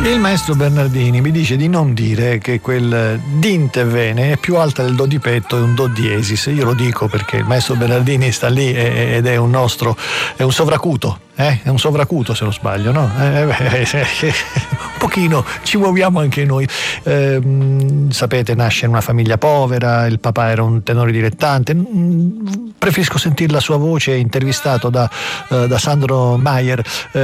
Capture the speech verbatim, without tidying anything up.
Il maestro Bernardini mi dice di non dire che quel dinte vene è più alta del do di petto e un do diesis. Io lo dico perché il maestro Bernardini sta lì ed è un nostro, è un sovracuto, eh? È un sovracuto se non sbaglio, no? Eh, eh, eh, eh, un pochino ci muoviamo anche noi. Eh, sapete, nasce in una famiglia povera, il papà era un tenore dilettante. Preferisco sentire la sua voce intervistato da, uh, da Sandro Maier. Eh,